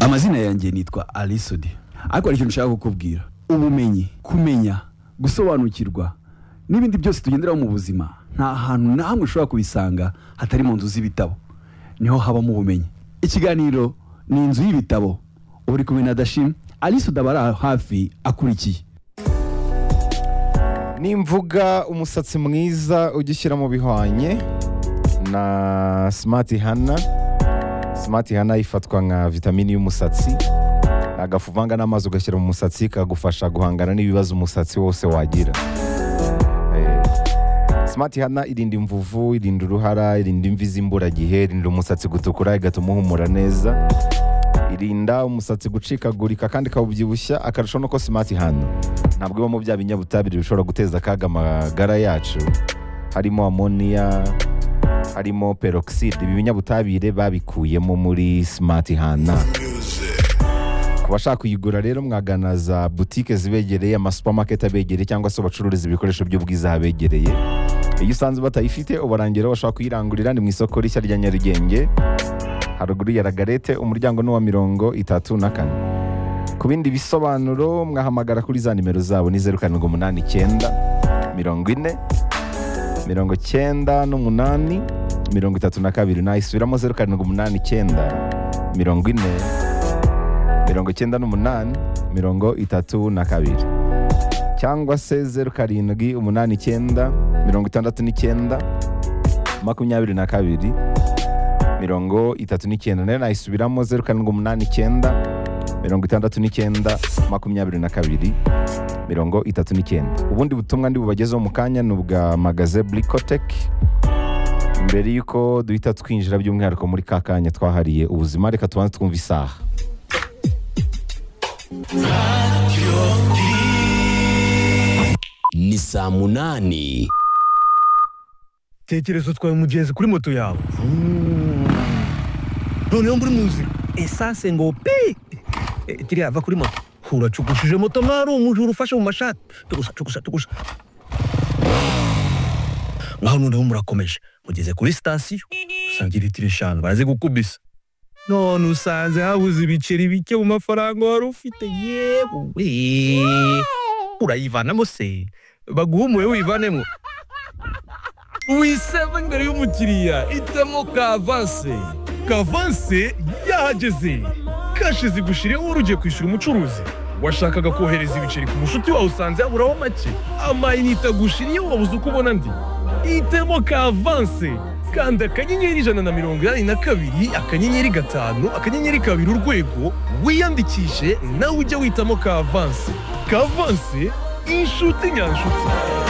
Amazina yanjye nitwa Alisodi. Ariko hari ikintu nshaka kukubwira. Ubumenyi, kumenya, gusobanukirwa n'ibindi byose tugendera mu buzima nta hantu na hamwe ushobora kubisanga hatari mu nzu z'ibitabo. Niho habamo ubumenyi. Ikiganiro ni inzu y'ibitabo. Uri kumwe na Dashim Alisodi abara hafi akurikiye. Nimvuga umusatsi mwiza ugishyira mu bihwanye na Smart Hana. Smart Hana ifatwa nka vitamini y'umusatsi, agafuvanga n'amazi ugashyira mu musatsi kagufasha guhangana n'ibibazo umusatsi wose wagira. Smart Hana irinda imvuvu, irinda uruhara, irinda imvi z'imburagihe, irinda umusatsi gutukura igatuma uhumura neza, irinda umusatsi gucikagurika kandi kawubyibushya. Akarusho nuko Smart Hana ntabwo ibamo bya binyabutabire bishobora guteza akaga amagara yacu, harimo ammonia, harimo peroxide. Ibi binyabutabire babikuyemo muri Smart Hana. Kubashaka kuyigura rero mwagana za boutique zibegereye, ama supermarket abegereye, cyangwa se bacururiza ibikoresho by'ubwiza habegereye. Iyo usanze batayifite ubarangira bashaka kuyirangurira ni mu isoko rishya rya Nyarugenge haruguru ya Ragarete, umuryango n'uwa 34. Ku bindi bisobanuro mwahamagara kuri za nimero zabo ni 0789 40 98 32. Nayisubiramo 0789 40 98 32, cyangwa se 0789 69 22 39. Nayo nayisubiramo 0789 69 22 39. Ubundi butumwa ndi bubagezeho mu kanya ni ubwa magaze Bricotech. Mbere yuko duhita twinjira by'umwihariko muri kakanya twahariye ubuzima, reka tubanze twumva isaha. Ni saa 8. Tekereza utwaye umugenzi kuri moto yawe, noneho muri muzi esanse ngo pi tiri ava kuri moto, uracukushije moto mwari umujuru ufashe mu mashati, tugusa ngaho noneho murakomeje mugeze kuri station usangira litiro 5 baraze gukubisa, none usanze habuze ibiceri bike mu mafaranga wari ufite. Yewe urayivanamo se baguhumuye wivanemo wiseva imbere y'umukiriya. Itamo Kavanse. Kavanse yahageze, kashi zigushiriyeho urugiye kwishyura umucuruzi, washakaga kohereza ibiceri ku mushuti wawe usanze yaburaho make, amayinite agushiriyeho wabuze uko ubona ndi. Itamo Kavanse, kanda akanyenyeri 182 akanyenyeri 5 akanyenyeri 2 urwego wiyandikishe nawe ujya witamo Kavanse. Kavanse inshuti nyanshuti.